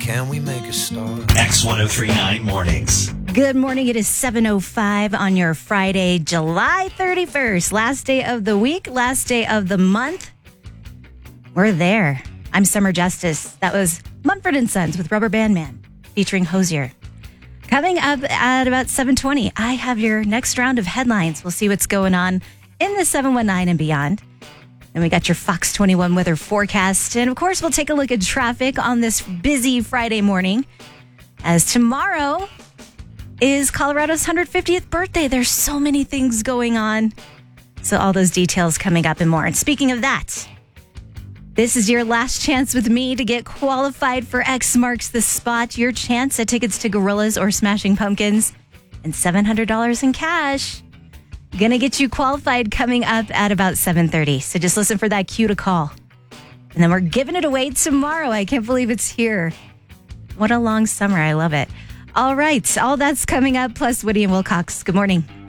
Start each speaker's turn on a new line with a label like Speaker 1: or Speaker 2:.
Speaker 1: can we make a start?
Speaker 2: X1039 Mornings.
Speaker 3: Good morning. It is 7:05 on your Friday, July 31st. Last day of the week, last day of the month. We're there. I'm Summer Justice. That was Mumford & Sons with Rubber Band Man featuring Hosier. Coming up at about 7:20, I have your next round of headlines. We'll see what's going on in the 719 and beyond. And we got your Fox 21 weather forecast. And of course, we'll take a look at traffic on this busy Friday morning, as tomorrow is Colorado's 150th birthday. There's so many things going on. So all those details coming up and more. And speaking of that, this is your last chance with me to get qualified for X Marks the Spot. Your chance at tickets to Gorillaz or Smashing Pumpkins and $700 in cash. Gonna get you qualified coming up at about 7:30. So just listen for that cue to call. And then we're giving it away tomorrow. I can't believe it's here. What a long summer. I love it. All right. All that's coming up, plus Woody and Wilcox. Good morning.